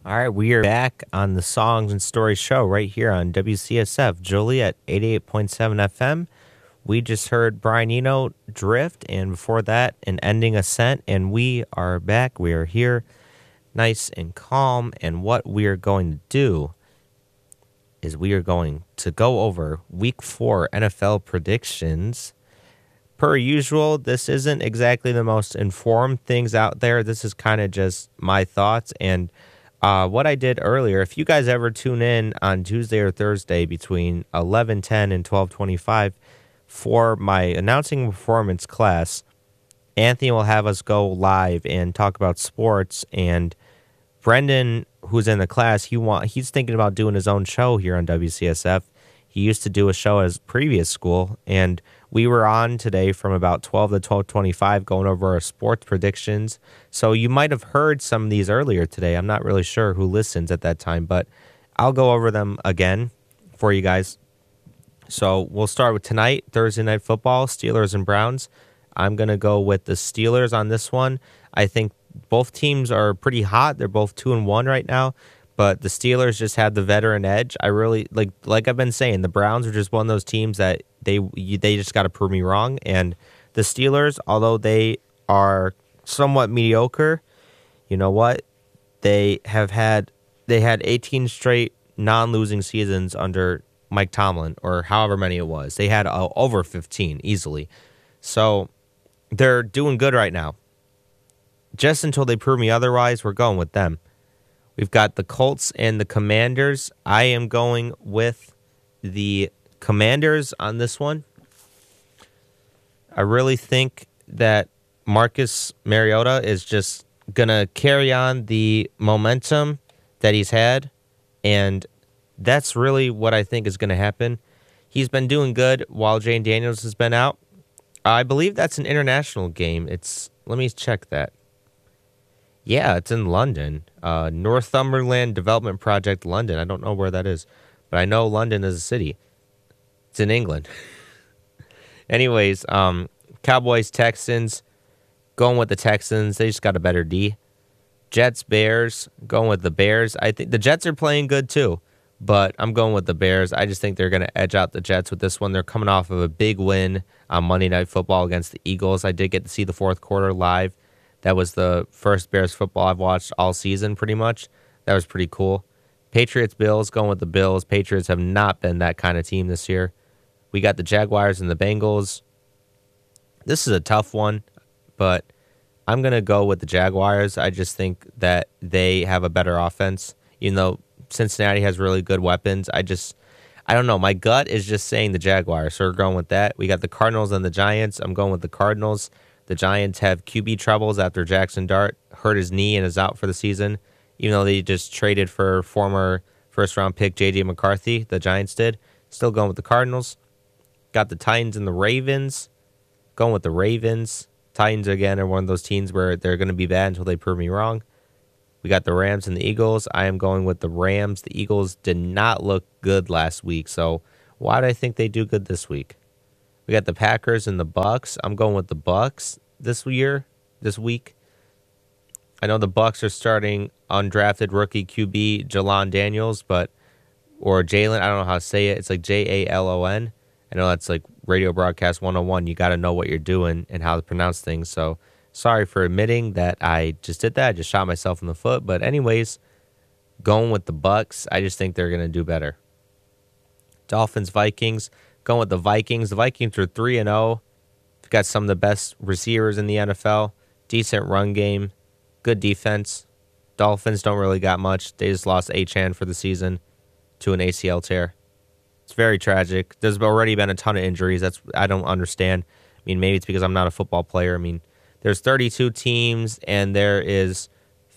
All right, we are back on the Songs and Stories show right here on WCSF Joliet 88.7 FM. We just heard Brian Eno, Drift, and before that, An Ending Ascent, and we are back. We are here, nice and calm, and what we are going to do is we are going to go over Week 4 NFL predictions. Per usual, this isn't exactly the most informed things out there. This is kind of just my thoughts and what I did earlier. If you guys ever tune in on Tuesday or Thursday between 11:10 and 12:25 for my announcing performance class, Anthony will have us go live and talk about sports. And Brendan, who's in the class, he's thinking about doing his own show here on WCSF. He used to do a show at his previous school, and we were on today from about 12 to 12:25 going over our sports predictions. So you might have heard some of these earlier today. I'm not really sure who listens at that time, but I'll go over them again for you guys. So we'll start with tonight, Thursday Night Football, Steelers and Browns. I'm going to go with the Steelers on this one. I think both teams are pretty hot. They're both 2-1 right now. But the Steelers just had the veteran edge. I really like I've been saying, the Browns are just one of those teams that they just got to prove me wrong. And the Steelers, although they are somewhat mediocre, you know what? They had 18 straight non-losing seasons under Mike Tomlin, or however many it was. They had over 15 easily. So they're doing good right now. Just until they prove me otherwise, we're going with them. We've got the Colts and the Commanders. I am going with the Commanders on this one. I really think that Marcus Mariota is just going to carry on the momentum that he's had, and that's really what I think is going to happen. He's been doing good while Jane Daniels has been out. I believe that's an international game. Let me check that. Yeah, it's in London. Northumberland Development Project, London. I don't know where that is, but I know London is a city. It's in England. Anyways, Cowboys, Texans, going with the Texans. They just got a better D. Jets, Bears, going with the Bears. I think the Jets are playing good too, but I'm going with the Bears. I just think they're going to edge out the Jets with this one. They're coming off of a big win on Monday Night Football against the Eagles. I did get to see the fourth quarter live. That was the first Bears football I've watched all season, pretty much. That was pretty cool. Patriots, Bills, going with the Bills. Patriots have not been that kind of team this year. We got the Jaguars and the Bengals. This is a tough one, but I'm going to go with the Jaguars. I just think that they have a better offense. Even though Cincinnati has really good weapons, I don't know. My gut is just saying the Jaguars, so we're going with that. We got the Cardinals and the Giants. I'm going with the Cardinals. The Giants have QB troubles after Jackson Dart hurt his knee and is out for the season, even though they just traded for former first-round pick J.J. McCarthy. The Giants did. Still going with the Cardinals. Got the Titans and the Ravens. Going with the Ravens. Titans, again, are one of those teams where they're going to be bad until they prove me wrong. We got the Rams and the Eagles. I am going with the Rams. The Eagles did not look good last week, so why do I think they do good this week? We got the Packers and the Bucks. I'm going with the Bucks this week. I know the Bucks are starting undrafted rookie QB Jalon Daniels, or Jalen. I don't know how to say it. It's like Jalon. I know that's like radio broadcast 101. You got to know what you're doing and how to pronounce things. So sorry for admitting that I just did that. I just shot myself in the foot. But anyways, going with the Bucks. I just think they're going to do better. Dolphins, Vikings. Going with the Vikings. The Vikings are 3-0. They've got some of the best receivers in the NFL. Decent run game. Good defense. Dolphins don't really got much. They just lost Achane for the season to an ACL tear. It's very tragic. There's already been a ton of injuries. I don't understand. I mean, maybe it's because I'm not a football player. I mean, there's 32 teams, and there is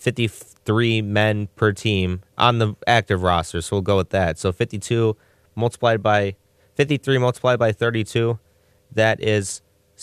53 men per team on the active roster, so we'll go with that. So 53 multiplied by 32, that is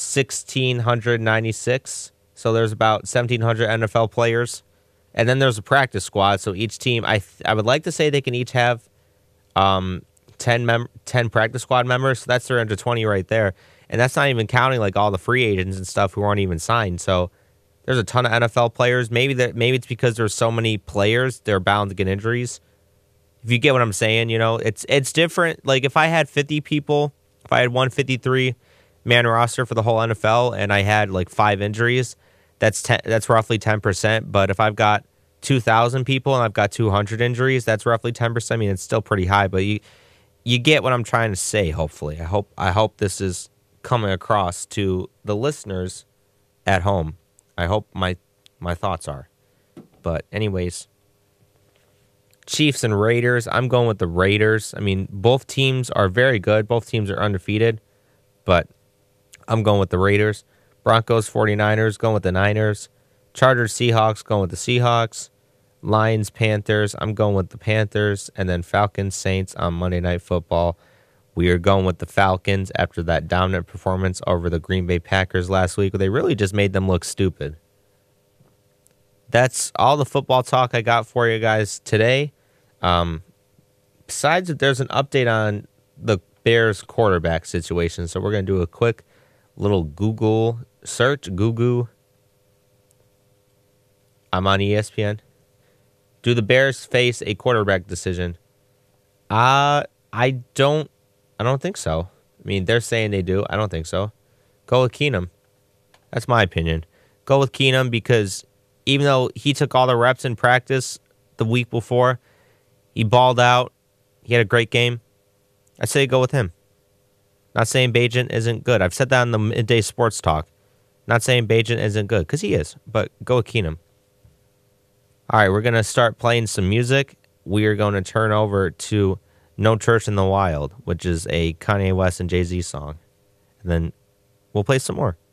1,696. So there's about 1,700 NFL players. And then there's a practice squad, so each team, I would like to say they can each have 10 practice squad members, so that's their under 20 right there. And that's not even counting like all the free agents and stuff who aren't even signed. So There's a ton of NFL players. Maybe it's because there's so many players, they're bound to get injuries. If you get what I'm saying, it's different. Like if I had 50 people, if I had 153 man roster for the whole NFL and I had like 5 injuries, that's roughly 10%. But if I've got 2,000 people and I've got 200 injuries, that's roughly 10%. I mean, it's still pretty high, but you get what I'm trying to say. Hopefully, I hope this is coming across to the listeners at home. I hope my thoughts are. But anyways, Chiefs and Raiders. I'm going with the Raiders. I mean, both teams are very good. Both teams are undefeated, but I'm going with the Raiders. Broncos, 49ers, going with the Niners. Chargers, Seahawks, going with the Seahawks. Lions, Panthers, I'm going with the Panthers. And then Falcons, Saints on Monday Night Football. We are going with the Falcons after that dominant performance over the Green Bay Packers last week. They really just made them look stupid. That's all the football talk I got for you guys today. Besides that, there's an update on the Bears quarterback situation. So we're going to do a quick little Google search. Google. I'm on ESPN. Do the Bears face a quarterback decision? I don't think so. I mean, they're saying they do. I don't think so. Go with Keenum. That's my opinion. Go with Keenum because even though he took all the reps in practice the week before, he balled out. He had a great game. I say go with him. Not saying Bagent isn't good. I've said that on the Midday Sports Talk. Not saying Bagent isn't good, because he is. But go with Keenum. All right, we're going to start playing some music. We are going to turn over to No Church in the Wild, which is a Kanye West and Jay-Z song. And then we'll play some more.